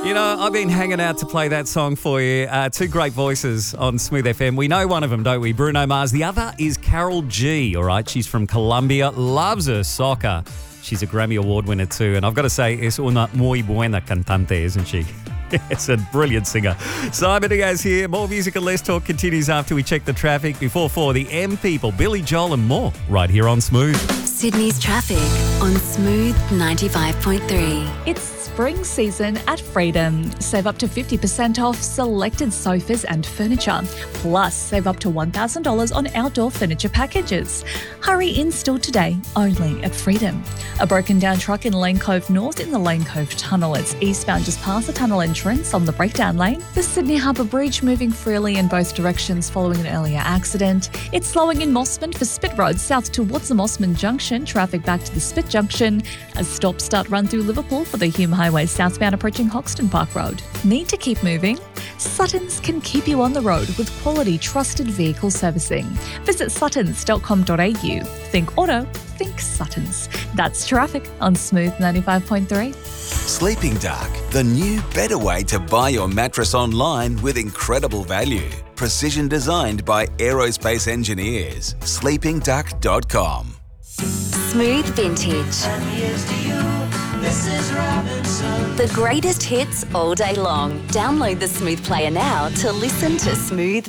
You know, I've been hanging out to play that song for you. Two great voices on Smooth FM. We know one of them, don't we? Bruno Mars. The other is Carol G, all right? She's from Colombia, loves her soccer. She's a Grammy Award winner too. And I've got to say, es una muy buena cantante, isn't she? It's a brilliant singer. Simon Diaz here. More music and less talk continues after we check the traffic. Before 4, the M People, Billy Joel and more, right here on Smooth. Sydney's traffic on Smooth 95.3. It's spring season at Freedom. Save up to 50% off selected sofas and furniture. Plus, save up to $1,000 on outdoor furniture packages. Hurry in store today, only at Freedom. A broken down truck in Lane Cove North in the Lane Cove Tunnel. It's eastbound just past the tunnel entrance on the breakdown lane. The Sydney Harbour Bridge moving freely in both directions following an earlier accident. It's slowing in Mossman for Spit Road south towards the Mossman Junction. Traffic back to the Spit Junction. A stop-start run through Liverpool for the Hume Highway southbound approaching Hoxton Park Road. Need to keep moving? Suttons can keep you on the road with quality, trusted vehicle servicing. Visit suttons.com.au. Think auto, think Suttons. That's traffic on Smooth 95.3. Sleeping Dark, the new, better way to buy your mattress online with incredible value. Precision designed by aerospace engineers. sleepingduck.com. Smooth Vintage. The greatest hits all day long. Download the Smooth player now to listen to Smooth